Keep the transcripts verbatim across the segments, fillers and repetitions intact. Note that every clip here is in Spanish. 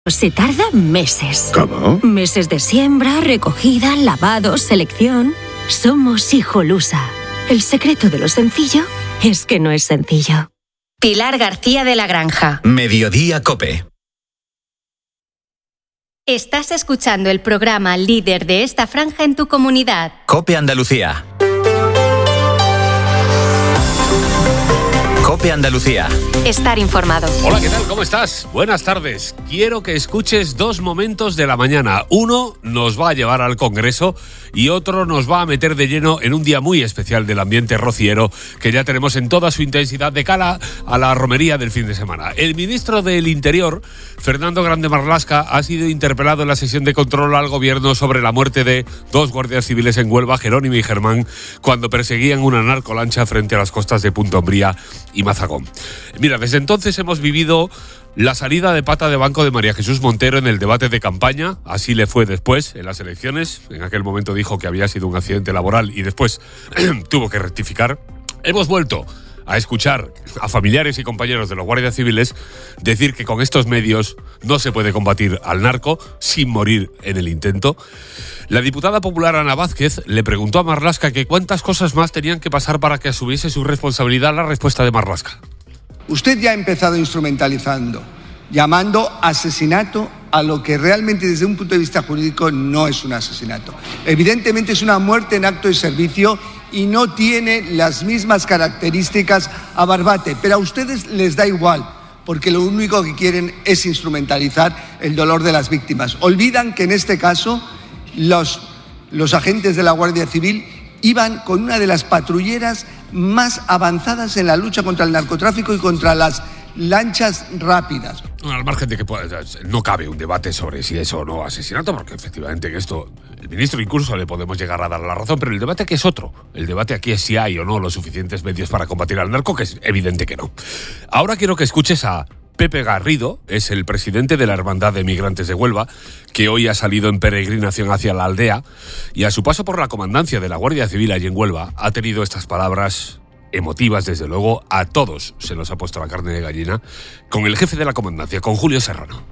Se tarda meses. ¿Cómo? Meses de siembra, recogida, lavado, selección. Somos Hijolusa. El secreto de lo sencillo es que no es sencillo. Pilar García de la Granja. Mediodía COPE. Estás escuchando el programa líder de esta franja en tu comunidad. COPE Andalucía. COPE Andalucía. Estar informado. Hola, ¿qué tal? ¿Cómo estás? Buenas tardes. Quiero que escuches dos momentos de la mañana. Uno nos va a llevar al Congreso y otro nos va a meter de lleno en un día muy especial del ambiente rociero que ya tenemos en toda su intensidad de cara a la romería del fin de semana. El ministro del Interior, Fernando Grande Marlaska, ha sido interpelado en la sesión de control al gobierno sobre la muerte de dos guardias civiles en Huelva, Jerónimo y Germán, cuando perseguían una narcolancha frente a las costas de Punta Umbría y Mazagón. Mira, desde entonces hemos vivido la salida de pata de banco de María Jesús Montero en el debate de campaña. Así le fue después en las elecciones. En aquel momento dijo que había sido un accidente laboral y después tuvo que rectificar. Hemos vuelto a escuchar a familiares y compañeros de los guardias civiles decir que con estos medios no se puede combatir al narco sin morir en el intento. La diputada popular Ana Vázquez le preguntó a Marlaska que cuántas cosas más tenían que pasar para que asumiese su responsabilidad. La respuesta de Marlaska: usted ya ha empezado instrumentalizando, llamando asesinato a lo que realmente desde un punto de vista jurídico no es un asesinato. Evidentemente es una muerte en acto de servicio y no tiene las mismas características a Barbate, pero a ustedes les da igual, porque lo único que quieren es instrumentalizar el dolor de las víctimas. Olvidan que en este caso los, los agentes de la Guardia Civil iban con una de las patrulleras más avanzadas en la lucha contra el narcotráfico y contra las lanchas rápidas. Bueno, al margen de que pueda, no cabe un debate sobre si es o no asesinato, porque efectivamente en esto el ministro incluso le podemos llegar a dar la razón, pero el debate aquí es otro. El debate aquí es si hay o no los suficientes medios para combatir al narco, que es evidente que no. Ahora quiero que escuches a Pepe Garrido, es el presidente de la Hermandad de Migrantes de Huelva, que hoy ha salido en peregrinación hacia la aldea y a su paso por la comandancia de la Guardia Civil allí en Huelva ha tenido estas palabras emotivas, desde luego. A todos se nos ha puesto la carne de gallina con el jefe de la comandancia, con Julio Serrano.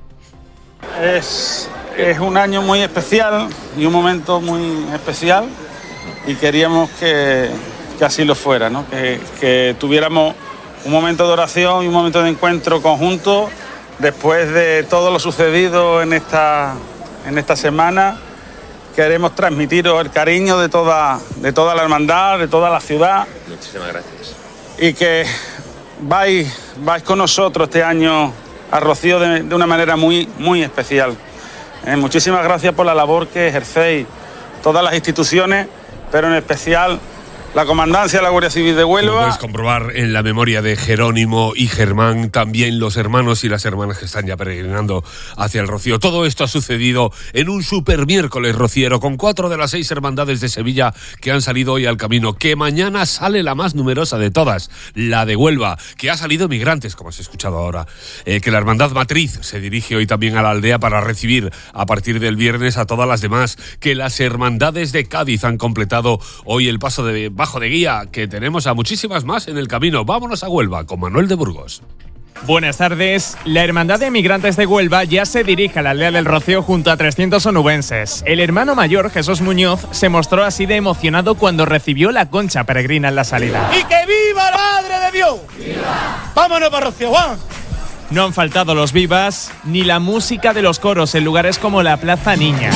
Es, es un año muy especial y un momento muy especial y queríamos que, que así lo fuera, ¿no? que, que tuviéramos un momento de oración y un momento de encuentro conjunto después de todo lo sucedido en esta, en esta semana. Queremos transmitiros el cariño de toda, de toda la hermandad, de toda la ciudad. Muchísimas gracias. Y que vais, vais con nosotros este año a Rocío de, de una manera muy, muy especial. Eh, muchísimas gracias por la labor que ejercéis todas las instituciones, pero en especial la Comandancia de la Guardia Civil de Huelva. Como puedes comprobar en la memoria de Jerónimo y Germán, también los hermanos y las hermanas que están ya peregrinando hacia el Rocío. Todo esto ha sucedido en un super miércoles rociero, con cuatro de las seis hermandades de Sevilla que han salido hoy al camino. Que mañana sale la más numerosa de todas, la de Huelva, que ha salido Migrantes, como has escuchado ahora. Eh, que la hermandad matriz se dirige hoy también a la aldea para recibir a partir del viernes a todas las demás. Que las hermandades de Cádiz han completado hoy el paso de bajo de guía, que tenemos a muchísimas más en el camino. Vámonos a Huelva con Manuel de Burgos. Buenas tardes. La Hermandad de Migrantes de Huelva ya se dirige a la aldea del Rocío junto a trescientos onubenses. El hermano mayor, Jesús Muñoz, se mostró así de emocionado cuando recibió la concha peregrina en la salida. ¡Y que viva la Madre de Dios! ¡Viva! ¡Vámonos para Rocío, Juan! No han faltado los vivas ni la música de los coros en lugares como la Plaza Niña.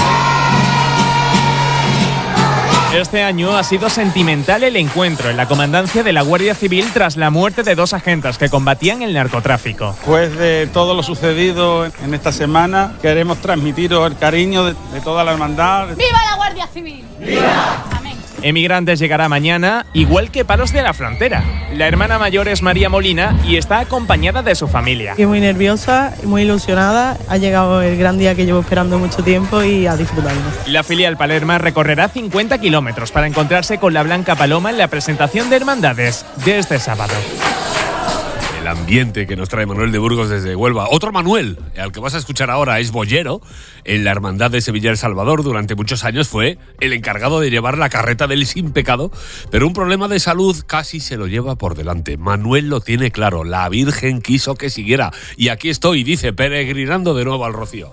Este año ha sido sentimental el encuentro en la comandancia de la Guardia Civil tras la muerte de dos agentes que combatían el narcotráfico. Después de todo lo sucedido en esta semana, queremos transmitiros el cariño de, de toda la hermandad. ¡Viva la Guardia Civil! ¡Viva! Amén. Emigrantes llegará mañana, igual que Palos de la Frontera. La hermana mayor es María Molina y está acompañada de su familia. Estoy muy nerviosa, muy ilusionada. Ha llegado el gran día que llevo esperando mucho tiempo y a disfrutarlo. La filial Palerma recorrerá cincuenta kilómetros para encontrarse con la Blanca Paloma en la presentación de Hermandades de este sábado. el ambiente que nos trae Manuel de Burgos desde Huelva. Otro Manuel, al que vas a escuchar ahora, es boyero. En la Hermandad de Sevilla El Salvador durante muchos años fue el encargado de llevar la carreta del Sin Pecado, pero un problema de salud casi se lo lleva por delante. Manuel lo tiene claro, la Virgen quiso que siguiera. Y aquí estoy, dice, peregrinando de nuevo al Rocío.